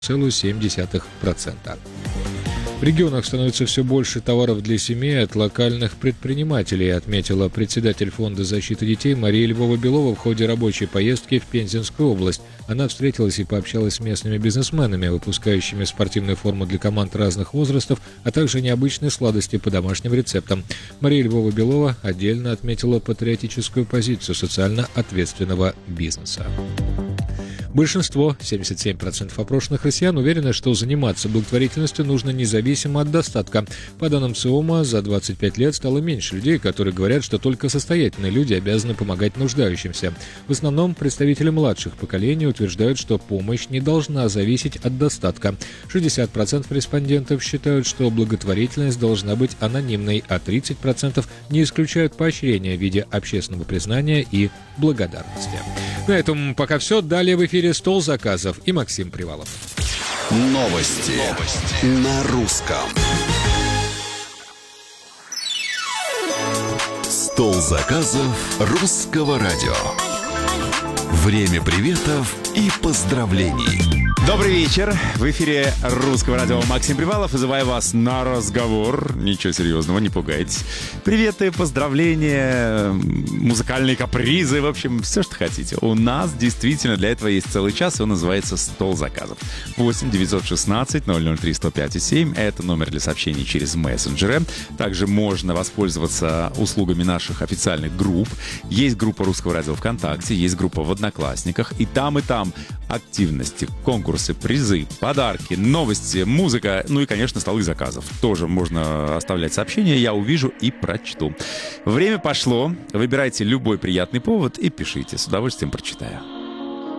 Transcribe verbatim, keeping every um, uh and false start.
целых семь десятых процента. В регионах становится все больше товаров для семей от локальных предпринимателей, отметила председатель Фонда защиты детей Мария Львова-Белова в ходе рабочей поездки в Пензенскую область. Она встретилась и пообщалась с местными бизнесменами, выпускающими спортивную форму для команд разных возрастов, а также необычные сладости по домашним рецептам. Мария Львова-Белова отдельно отметила патриотическую позицию социально ответственного бизнеса. Большинство, семьдесят семь процентов опрошенных россиян, уверены, что заниматься благотворительностью нужно независимо от достатка. По данным ЦИОМа, за двадцать пять лет стало меньше людей, которые говорят, что только состоятельные люди обязаны помогать нуждающимся. В основном представители младших поколений утверждают, что помощь не должна зависеть от достатка. шестьдесят процентов респондентов считают, что благотворительность должна быть анонимной, а тридцать процентов не исключают поощрения в виде общественного признания и благодарности. На этом пока все. Далее в эфире «Стол заказов» и Максим Привалов. Новости, Новости. На русском. Стол заказов русского радио. Время приветов и поздравлений. Добрый вечер. В эфире Русского радио Максим Привалов. Вызываю вас на разговор. Ничего серьезного, не пугайтесь. Приветы, поздравления, музыкальные капризы, в общем, все, что хотите. У нас действительно для этого есть целый час, и он называется «Стол заказов». восемь девятьсот шестнадцать ноль ноль три сто пять семь. Это номер для сообщений через мессенджеры. Также можно воспользоваться услугами наших официальных групп. Есть группа Русского радио ВКонтакте, есть группа в Одноклассниках. И там, и там активности, конкурсы, призы, подарки, новости, музыка, ну и, конечно, столы заказов. Тоже можно оставлять сообщения, я увижу и прочту. Время пошло. Выбирайте любой приятный повод и пишите. С удовольствием прочитаю.